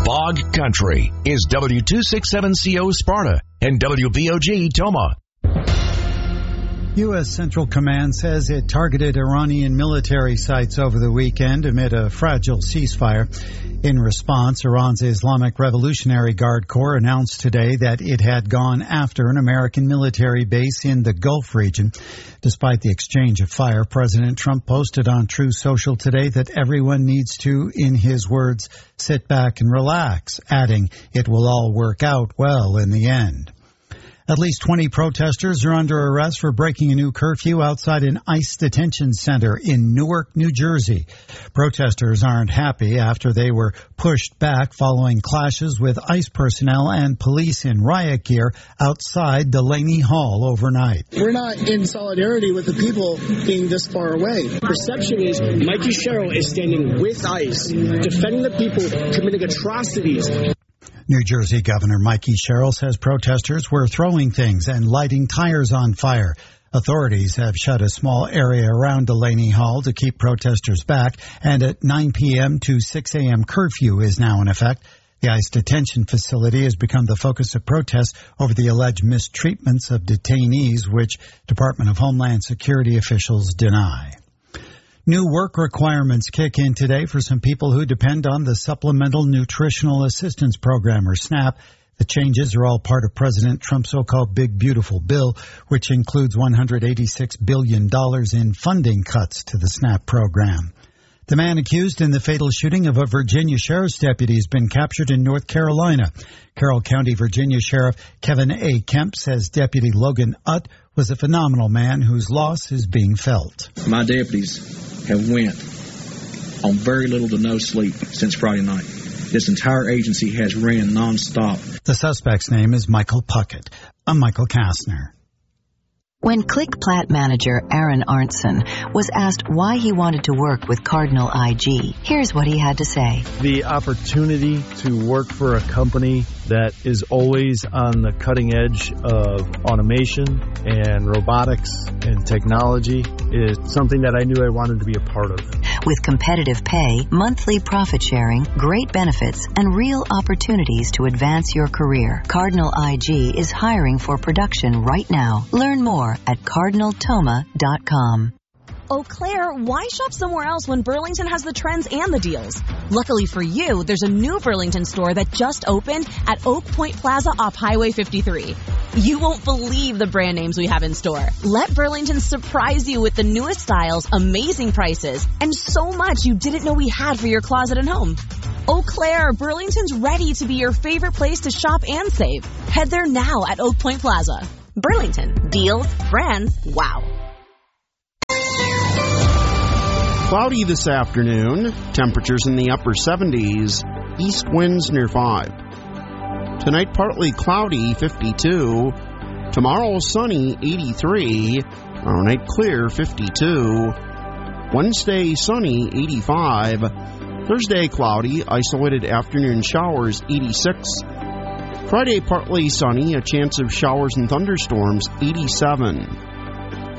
Bog Country is W267CO Sparta and WBOG Toma. U.S. Central Command says it targeted Iranian military sites over the weekend amid a fragile ceasefire. In response, Iran's Islamic Revolutionary Guard Corps announced today that it had gone after an American military base in the Gulf region. Despite the exchange of fire, President Trump posted on Truth Social today that everyone needs to, in his words, sit back and relax, adding, "It will all work out well in the end." At least 20 protesters are under arrest for breaking a new curfew outside an ICE detention center in Newark, New Jersey. Protesters aren't happy after they were pushed back following clashes with ICE personnel and police in riot gear outside Delaney Hall overnight. We're not in solidarity with the people being this far away. Perception is Mikey Sherrill is standing with ICE, defending the people committing atrocities. New Jersey Governor Mikey Sherrill says protesters were throwing things and lighting tires on fire. Authorities have shut a small area around Delaney Hall to keep protesters back, and at 9 p.m. to 6 a.m. curfew is now in effect. The ICE detention facility has become the focus of protests over the alleged mistreatments of detainees, which Department of Homeland Security officials deny. New work requirements kick in today for some people who depend on the Supplemental Nutritional Assistance Program, or SNAP. The changes are all part of President Trump's so-called Big Beautiful Bill, which includes $186 billion in funding cuts to the SNAP program. The man accused in the fatal shooting of a Virginia sheriff's deputy has been captured in North Carolina. Carroll County, Virginia Sheriff Kevin A. Kemp says Deputy Logan Utt was a phenomenal man whose loss is being felt. My deputies have went on very little to no sleep since Friday night. This entire agency has ran nonstop. The suspect's name is Michael Puckett. I'm Michael Kastner. When Click Plat manager Aaron Arntzen was asked why he wanted to work with Cardinal IG, here's what he had to say. The opportunity to work for a company that is always on the cutting edge of automation and robotics and technology is something that I knew I wanted to be a part of. With competitive pay, monthly profit sharing, great benefits, and real opportunities to advance your career, Cardinal IG is hiring for production right now. Learn more at cardinaltoma.com. Eau Claire, why shop somewhere else when Burlington has the trends and the deals? Luckily for you, there's a new Burlington store that just opened at Oak Point Plaza off Highway 53. You won't believe the brand names we have in store. Let Burlington surprise you with the newest styles, amazing prices, and so much you didn't know we had for your closet and home. Eau Claire, Burlington's ready to be your favorite place to shop and save. Head there now at Oak Point Plaza. Burlington. Deals, brands, wow. Cloudy this afternoon, temperatures in the upper 70s, east winds near 5. Tonight partly cloudy, 52. Tomorrow sunny, 83. Tomorrow night clear, 52. Wednesday sunny, 85. Thursday cloudy, isolated afternoon showers, 86. Friday partly sunny, a chance of showers and thunderstorms, 87.